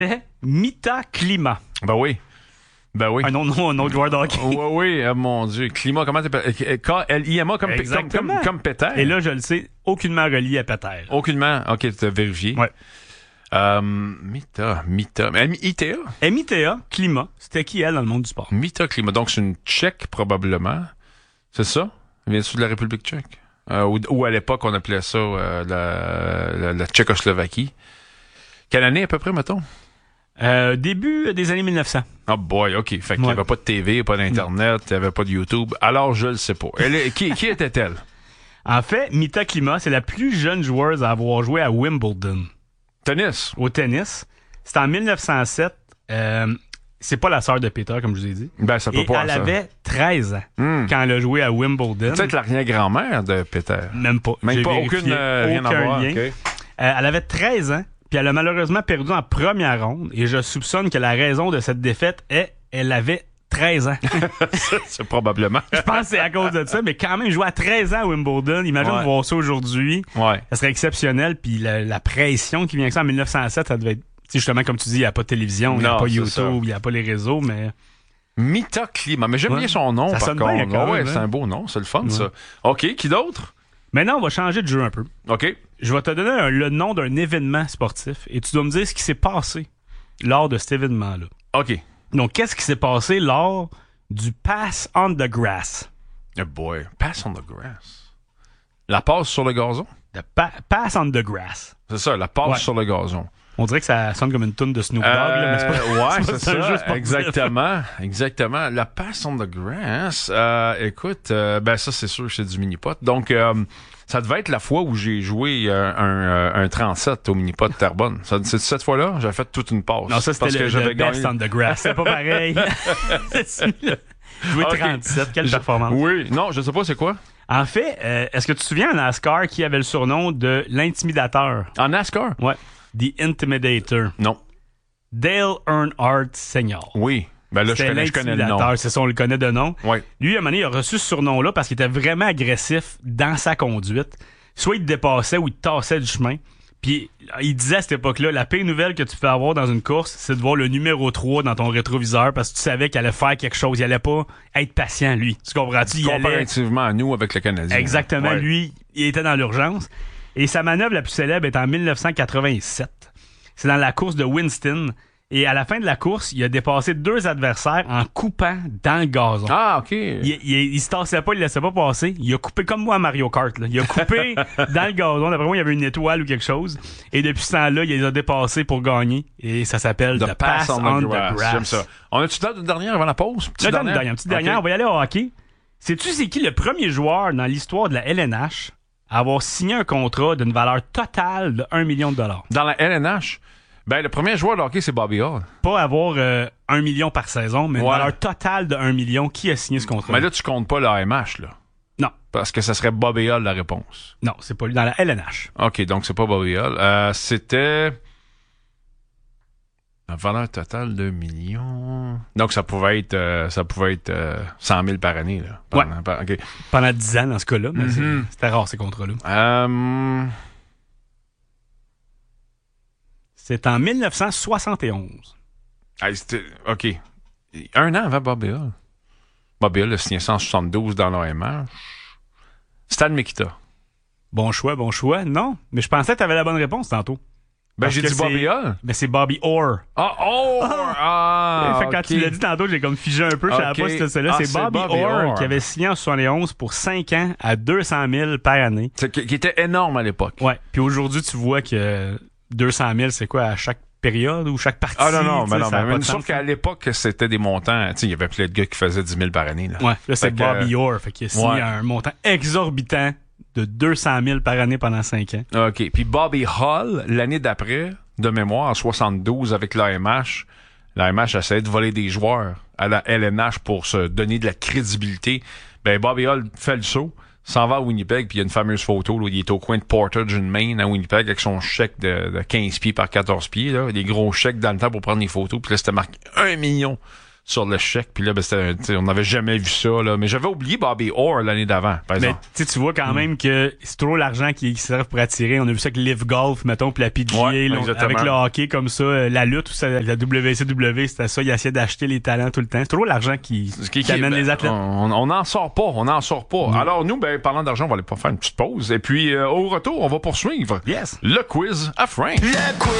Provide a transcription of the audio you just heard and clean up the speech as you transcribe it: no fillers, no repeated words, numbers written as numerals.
Mita Klima. Ben oui. Un autre joueur de hockey. Oui, mon Dieu. Climat, comment t'appelles? K-L-I-M-A comme Peter. Et là, je le sais, aucunement relié à Peter. Aucunement. OK, tu as vérifié. Ouais. Mita. M-I-T-A? M-I-T-A, Klima. C'était qui, elle, dans le monde du sport? Mita Klima. Donc, c'est une Tchèque, probablement. C'est ça? Vient-tu de la République tchèque? Ou à l'époque, on appelait ça la Tchécoslovaquie. Quelle année, à peu près, mettons? Début des années 1900. Oh boy, OK. Fait qu'il n'y avait pas de TV, pas d'Internet, il n'y avait pas de YouTube. Alors, je le sais pas. Qui était-elle? En fait, Mita Klima, c'est la plus jeune joueuse à avoir joué à Wimbledon. Tennis. Au tennis. C'était en 1907. C'est pas la sœur de Peter, comme je vous ai dit. Ben, ça peut pas. Elle avait 13 ans quand elle a joué à Wimbledon. Peut-être l'arrière-grand-mère de Peter. Même pas. Même J'ai pas, vérifié. rien à voir. Lien. Okay. Elle avait 13 ans, puis elle a malheureusement perdu en première ronde. Et je soupçonne que la raison de cette défaite est elle avait 13 ans. C'est probablement. Je pense que c'est à cause de ça, mais quand même, jouer à 13 ans à Wimbledon, imagine voir ça aujourd'hui. Ouais. Ça serait exceptionnel, puis la pression qui vient avec ça en 1907, ça devait être... Justement, comme tu dis, il n'y a pas de télévision, il n'y a pas YouTube, il n'y a pas les réseaux, mais... Mita Klima. Mais j'aime bien son nom, ça par sonne contre. Bien, ouais, c'est un beau nom, c'est le fun, ça. OK, qui d'autre? Maintenant, on va changer de jeu un peu. OK. Je vais te donner le nom d'un événement sportif et tu dois me dire ce qui s'est passé lors de cet événement-là. OK. Donc, qu'est-ce qui s'est passé lors du Pass on the Grass? Oh boy. Pass on the Grass. La passe sur le gazon? Pass on the Grass. C'est ça, la passe sur le gazon. On dirait que ça sonne comme une toune de Snoop Dogg, là, mais c'est pas, ouais, c'est ça. Exactement. Exactement. La pass on the grass. Écoute, ben ça, c'est sûr que c'est du mini-pot. Donc, ça devait être la fois où j'ai joué un 37 au mini-pot de Terrebonne. C'est cette fois-là, j'avais fait toute une passe. Non, ça, c'était le best on the grass. C'est pas pareil. Jouer 37, quelle performance. Oui, non, je sais pas c'est quoi. En fait, est-ce que tu te souviens en NASCAR qui avait le surnom de l'intimidateur? En NASCAR? Ouais. The Intimidator. Non. Dale Earnhardt Sr. Oui. Ben là, je connais le nom. C'est ça, on le connaît de nom. Oui. Lui, à un moment donné, il a reçu ce surnom-là parce qu'il était vraiment agressif dans sa conduite. Soit il te dépassait ou il te tassait du chemin. Puis il disait à cette époque-là, la pire nouvelle que tu peux avoir dans une course, c'est de voir le numéro 3 dans ton rétroviseur parce que tu savais qu'il allait faire quelque chose. Il allait pas être patient, lui. Tu comprends-tu? Comparativement à nous avec le Canadien. Exactement. Ouais. Lui, il était dans l'urgence. Et sa manœuvre la plus célèbre est en 1987. C'est dans la course de Winston. Et à la fin de la course, il a dépassé 2 adversaires en coupant dans le gazon. Ah, OK. Il se tassait pas, il laissait pas passer. Il a coupé comme moi à Mario Kart. Là. Il a coupé dans le gazon. D'après moi, il y avait une étoile ou quelque chose. Et depuis ce temps-là, il les a dépassés pour gagner. Et ça s'appelle The Pass on the Grass. J'aime ça. On a-tu date d'une dernière avant la pause? Une petite dernière. On va y aller au hockey. Sais-tu c'est qui le premier joueur dans l'histoire de la LNH à avoir signé un contrat d'une valeur totale de 1 million de dollars? Dans la LNH? Ben, le premier joueur de hockey, c'est Bobby Hall. Pas avoir 1 million par saison, mais une valeur totale de 1 million. Qui a signé ce contrat? Mais là, tu comptes pas la MH, là. Non. Parce que ça serait Bobby Hall la réponse. Non, c'est pas lui. Dans la LNH. OK, donc c'est pas Bobby Hall. C'était... La valeur totale de 1 million... Donc, ça pouvait être 100 000 par année, là. Pendant 10 ans, dans ce cas-là. Mais c'était rare, ces contrats-là. C'est en 1971. OK. Un an avant Bobby Hall. Bobby Hall a signé 172 dans l'OMH. Stan Mikita. Bon choix. Non, mais je pensais que tu avais la bonne réponse tantôt. Ben, j'ai dit Bobby Hall. Mais c'est Bobby Orr. Fait quand tu l'as dit tantôt, j'ai comme figé un peu. Je savais pas si c'était celle-là. C'est Bobby Orr qui avait signé en 71 pour 5 ans à 200 000 par année. Qui était énorme à l'époque. Ouais. Puis aujourd'hui, tu vois que 200 000, c'est quoi à chaque période ou chaque partie? Ah non, mais sauf qu'à l'époque, c'était des montants. Il y avait plein de gars qui faisaient 10 000 par année. Là, ouais, là c'est Bobby Orr. Fait qu'il a signé un montant exorbitant de 200 000 par année pendant 5 ans. OK. Puis Bobby Hall, l'année d'après, de mémoire, en 72, avec l'AMH, l'AMH essayait de voler des joueurs à la LNH pour se donner de la crédibilité. Ben, Bobby Hall fait le saut, s'en va à Winnipeg, puis il y a une fameuse photo, là, il est au coin de Portage and Main à Winnipeg avec son chèque de 15 pieds par 14 pieds, là, des gros chèques dans le temps pour prendre des photos, puis là, c'était marqué 1 million sur le chèque. Puis là, on n'avait jamais vu ça. Là. Mais j'avais oublié Bobby Orr l'année d'avant, par exemple. Mais tu vois quand même que c'est trop l'argent qui sert pour attirer. On a vu ça avec Live Golf, mettons, puis la PGA, là, avec le hockey comme ça, la lutte, ou ça, la WCW, c'était ça. Ils essayaient d'acheter les talents tout le temps. C'est trop l'argent qui amène les athlètes. On n'en sort pas. Alors nous, parlant d'argent, on va aller pas faire une petite pause. Et puis, au retour, on va poursuivre le quiz à Frank. Le quiz